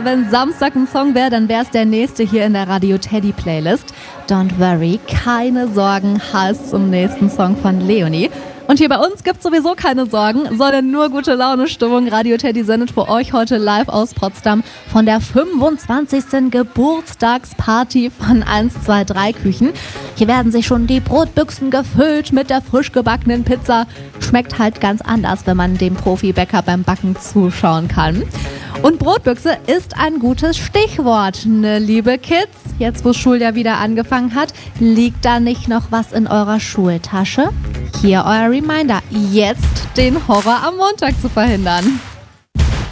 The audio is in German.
wenn Samstag ein Song wäre, dann wäre es der nächste hier in der Radio Teddy Playlist. Don't worry, keine Sorgen heißt zum nächsten Song von Leonie. Und hier bei uns gibt's sowieso keine Sorgen, sondern nur gute Laune-Stimmung. Radio Teddy sendet für euch heute live aus Potsdam von der 25. Geburtstagsparty von 123 Küchen. Hier werden sich schon die Brotbüchsen gefüllt mit der frisch gebackenen Pizza. Schmeckt halt ganz anders, wenn man dem Profibäcker beim Backen zuschauen kann. Und Brotbüchse ist ein gutes Stichwort, ne, liebe Kids. Jetzt, wo Schuljahr wieder angefangen hat, liegt da nicht noch was in eurer Schultasche? Hier euer Reminder, jetzt den Horror am Montag zu verhindern.